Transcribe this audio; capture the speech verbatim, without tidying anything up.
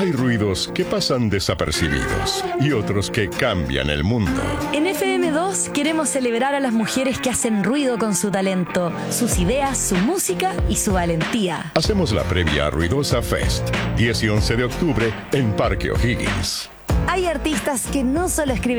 Hay ruidos que pasan desapercibidos y otros que cambian el mundo. En F M dos queremos celebrar a las mujeres que hacen ruido con su talento, sus ideas, su música y su valentía. Hacemos la previa a Ruidosa Fest, diez y once de octubre en Parque O'Higgins. Hay artistas que no solo escriben